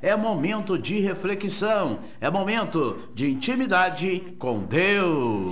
é momento de reflexão, é momento de intimidade com Deus.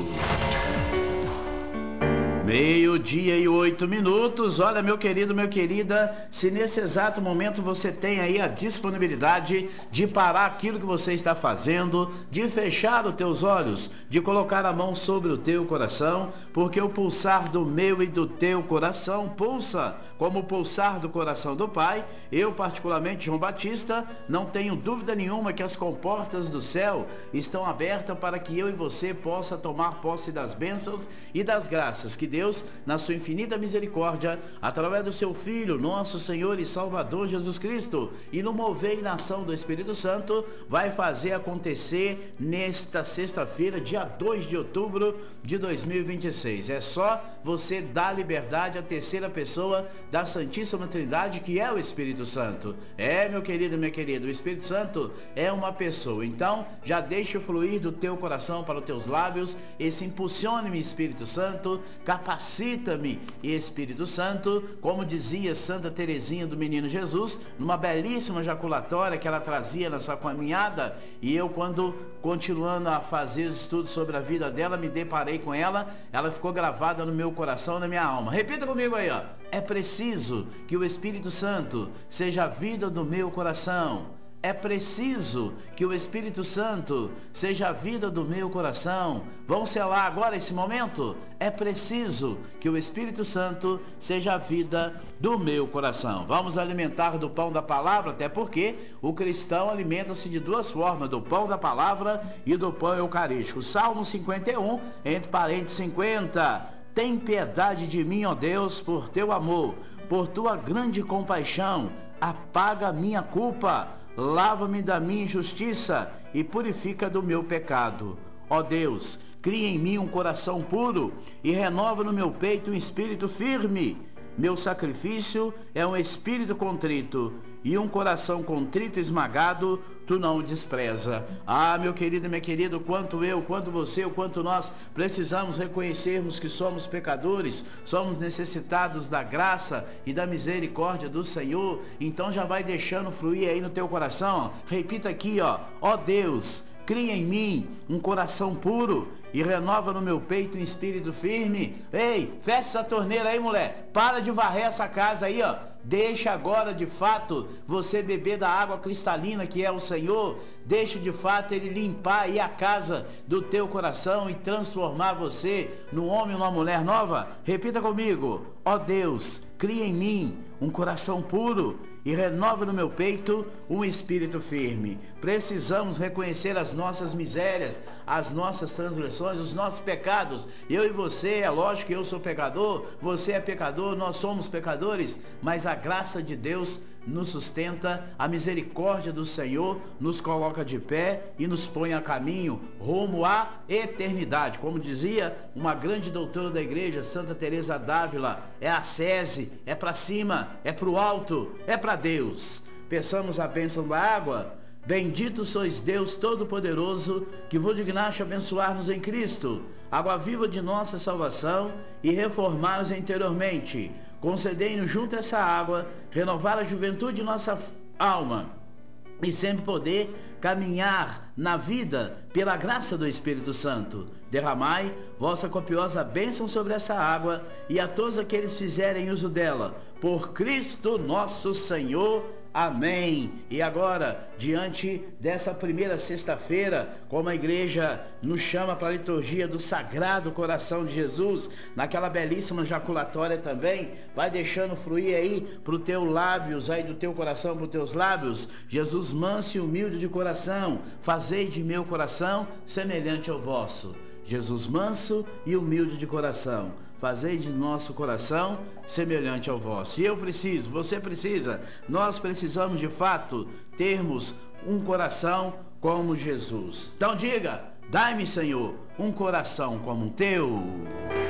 12:08. Olha, meu querido, minha querida, se nesse exato momento você tem aí a disponibilidade de parar aquilo que você está fazendo, de fechar os teus olhos, de colocar a mão sobre o teu coração, porque o pulsar do meu e do teu coração pulsa como o pulsar do coração do Pai. Eu, particularmente, João Batista, não tenho dúvida nenhuma que as comportas do céu estão abertas para que eu e você possa tomar posse das bênçãos e das graças que Deus, na sua infinita misericórdia, através do seu Filho, nosso Senhor e Salvador Jesus Cristo, e no mover e na ação do Espírito Santo, vai fazer acontecer nesta sexta-feira, dia 2 de outubro de 2026. É só você dar liberdade à terceira pessoa da Santíssima Trindade, que é o Espírito Santo. É, meu querido, minha querida, o Espírito Santo é uma pessoa. Então, já deixa fluir do teu coração para os teus lábios, esse impulsione-me, Espírito Santo, capacita-me, Espírito Santo, como dizia Santa Teresinha do Menino Jesus, numa belíssima jaculatória que ela trazia na sua caminhada, e eu, quando continuando a fazer os estudos sobre a vida dela, me deparei com ela ficou gravada no meu coração, na minha alma. Repita comigo aí, ó. É preciso que o Espírito Santo seja a vida do meu coração. É preciso que o Espírito Santo seja a vida do meu coração. Vamos selar agora esse momento? É preciso que o Espírito Santo seja a vida do meu coração. Vamos alimentar do pão da palavra, até porque o cristão alimenta-se de duas formas, do pão da palavra e do pão eucarístico. Salmo 51, entre parênteses 50. Tem piedade de mim, ó Deus, por teu amor, por tua grande compaixão, apaga a minha culpa. Lava-me da minha injustiça e purifica do meu pecado. Ó Deus, cria em mim um coração puro e renova no meu peito um espírito firme. Meu sacrifício é um espírito contrito, e um coração contrito e esmagado tu não o despreza. Ah, meu querido e minha querida, quanto eu, quanto você, o quanto nós precisamos reconhecermos que somos pecadores, somos necessitados da graça e da misericórdia do Senhor. Então já vai deixando fluir aí no teu coração, ó. Repita aqui, ó. Ó Deus, cria em mim um coração puro e renova no meu peito um espírito firme. Ei, fecha essa torneira aí, mulher. Para de varrer essa casa aí, ó. Deixa agora, de fato, você beber da água cristalina que é o Senhor. Deixa, de fato, Ele limpar aí a casa do teu coração e transformar você num homem ou numa mulher nova. Repita comigo. Ó Deus, cria em mim um coração puro e renova no meu peito um espírito firme. Precisamos reconhecer as nossas misérias, as nossas transgressões, os nossos pecados. Eu e você, é lógico que eu sou pecador, você é pecador, nós somos pecadores, mas a graça de Deus nos sustenta, a misericórdia do Senhor nos coloca de pé e nos põe a caminho rumo à eternidade. Como dizia uma grande doutora da igreja, Santa Teresa d'Ávila, é a sese, é para cima, é para o alto, é para Deus. Peçamos a bênção da água. Bendito sois Deus Todo-Poderoso, que vos dignaste abençoar-nos em Cristo, água viva de nossa salvação, e reformar-nos interiormente. Concedei-nos junto a essa água, renovar a juventude de nossa alma, e sempre poder caminhar na vida pela graça do Espírito Santo. Derramai vossa copiosa bênção sobre essa água, e a todos aqueles que fizerem uso dela, por Cristo nosso Senhor. Amém. E agora, diante dessa primeira sexta-feira, como a igreja nos chama para a liturgia do Sagrado Coração de Jesus, naquela belíssima jaculatória também, vai deixando fluir aí para os teus lábios, aí do teu coração para os teus lábios. Jesus manso e humilde de coração, fazei de meu coração semelhante ao vosso. Jesus manso e humilde de coração, fazei de nosso coração semelhante ao vosso. E eu preciso, você precisa, nós precisamos de fato termos um coração como Jesus. Então diga, dai-me, Senhor, um coração como o teu.